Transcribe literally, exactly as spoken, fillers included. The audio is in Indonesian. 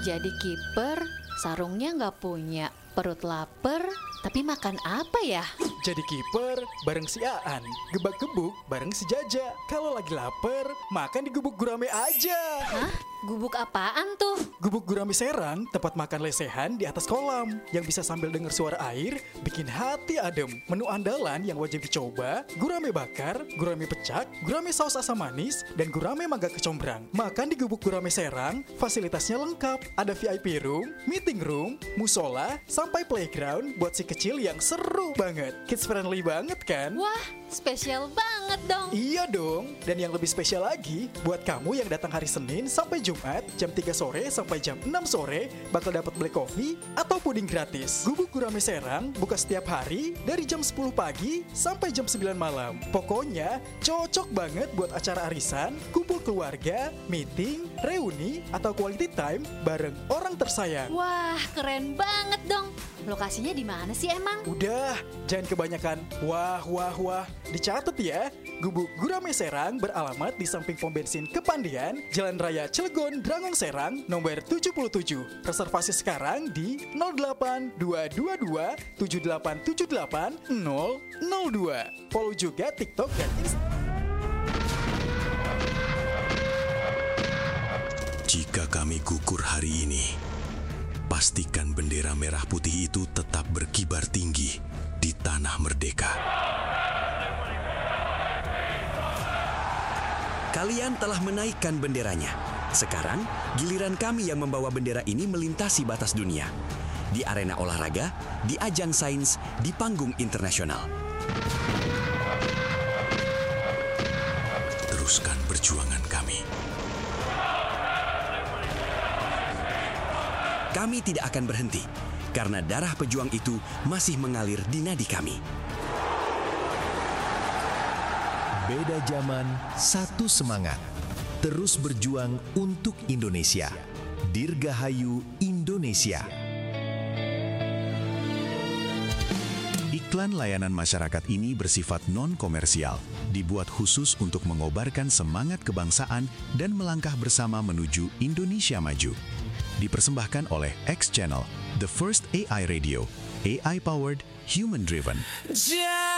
Jadi kiper, sarungnya nggak punya, perut lapar, tapi makan apa ya? Jadi kiper bareng si Aan, gebak-gebuk bareng si Jaja. Kalau lagi lapar, makan di Gubuk Gurame aja. Hah? Gubuk apaan tuh? Gubuk Gurame Serang, tempat makan lesehan di atas kolam. Yang bisa sambil dengar suara air, bikin hati adem. Menu andalan yang wajib dicoba, gurame bakar, gurame pecak, gurame saus asam manis, dan gurame mangga kecombrang. Makan di Gubuk Gurame Serang, fasilitasnya lengkap. Ada V I P room, meeting room, musola, sampai playground buat si kecil yang seru banget. Kids friendly banget kan? Wah, spesial banget dong. Iya dong, dan yang lebih spesial lagi, buat kamu yang datang hari Senin sampai Jumat, jam tiga sore sampai jam enam sore, bakal dapat black coffee atau puding gratis. Gubuk Gurame Serang buka setiap hari dari jam sepuluh pagi sampai jam sembilan malam. Pokoknya cocok banget buat acara arisan, kumpul keluarga, meeting, reuni, atau quality time bareng orang tersayang. Wah, keren banget dong. Lokasinya di mana sih emang? Udah, jangan kebanyakan wah wah wah. Dicatat ya, Gubuk Gurame Serang beralamat di samping pom bensin Kepandian, Jalan Raya Cilegon, Drangong Serang, nomor tujuh puluh tujuh. Reservasi sekarang di nol delapan dua dua dua tujuh delapan tujuh delapan nol nol dua. Follow juga TikTok dan Instagram. Jika kami gugur hari ini, pastikan bendera merah putih itu tetap berkibar tinggi di tanah merdeka. Kalian telah menaikkan benderanya. Sekarang, giliran kami yang membawa bendera ini melintasi batas dunia. Di arena olahraga, di ajang sains, di panggung internasional. Teruskan perjuangan kami. Kami tidak akan berhenti, karena darah pejuang itu masih mengalir di nadi kami. Beda zaman, satu semangat. Terus berjuang untuk Indonesia. Dirgahayu Indonesia. Iklan layanan masyarakat ini bersifat non-komersial, dibuat khusus untuk mengobarkan semangat kebangsaan dan melangkah bersama menuju Indonesia maju. Dipersembahkan oleh X Channel, the first A I radio, A I-powered, human-driven.